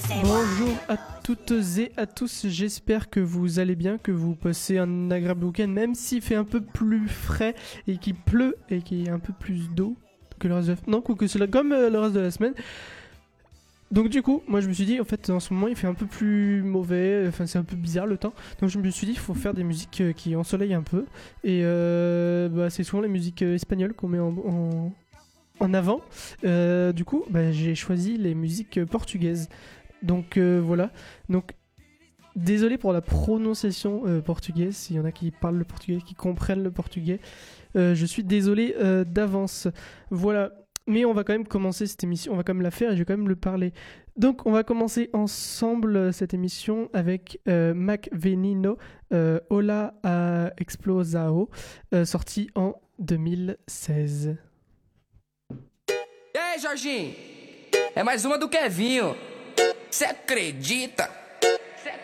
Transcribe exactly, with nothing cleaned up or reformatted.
Bonjour à toutes et à tous, j'espère que vous allez bien, que vous passez un agréable week-end, même s'il fait un peu plus frais et qu'il pleut et qu'il y a un peu plus d'eau que le reste de la... Non, que c'est là comme euh, le reste de la semaine. Donc du coup, moi je me suis dit, en fait, en ce moment il fait un peu plus mauvais, enfin c'est un peu bizarre le temps. Donc je me suis dit, il faut faire des musiques euh, qui ensoleillent un peu. Et euh, bah, c'est souvent les musiques euh, espagnoles qu'on met en... en... en avant. Euh, du coup, bah, j'ai choisi les musiques euh, portugaises. Donc euh, voilà. Donc désolé pour la prononciation euh, portugaise. S'il y en a qui parlent le portugais, qui comprennent le portugais, euh, je suis désolé euh, d'avance. Voilà. Mais on va quand même commencer cette émission. On va quand même la faire et je vais quand même le parler. Donc on va commencer ensemble euh, cette émission avec euh, Mac Venino, euh, Hola a Explosao, euh, sorti en deux mille seize. E aí, Jorginho? É mais uma do Kevinho. Cê acredita?